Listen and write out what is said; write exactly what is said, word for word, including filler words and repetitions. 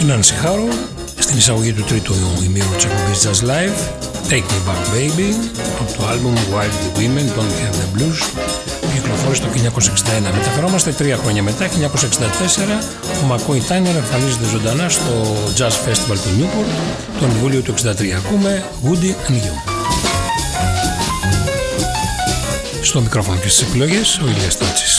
Η Nancy Harrow στην εισαγωγή του τρίτου ημίρου της εκπομπής Jazz Live, Take Me Back Baby, από το άλμπουμ Why the Women Don't Have the Blues, που κυκλοφόρησε το χίλια εννιακόσια εξήντα ένα. Μεταφερόμαστε τρία χρόνια μετά, χίλια εννιακόσια εξήντα τέσσερα, ο McCoy Tyner εμφανίζεται ζωντανά στο Jazz Festival του Newport τον Ιούλιο του εξήντα τρία. Ακούμε Woody and You. Στο μικρόφωνο και στις επιλογές ο Ηλίας Τάτσης.